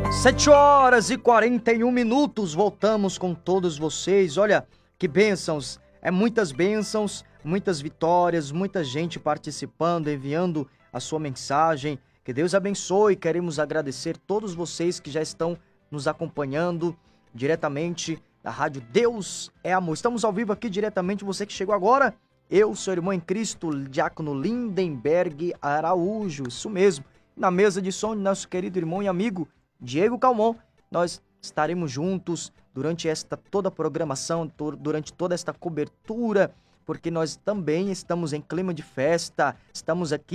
7h41, voltamos com todos vocês. Olha, que bênçãos, muitas bênçãos, muitas vitórias, muita gente participando, enviando a sua mensagem. Que Deus abençoe, queremos agradecer todos vocês que já estão nos acompanhando diretamente da Rádio Deus é Amor. Estamos ao vivo aqui diretamente, você que chegou agora, eu sou o irmão em Cristo, diácono Lindenberg Araújo, isso mesmo. Na mesa de som, nosso querido irmão e amigo Diego Calmon, nós estaremos juntos durante toda a programação, durante toda esta cobertura, porque nós também estamos em clima de festa, estamos aqui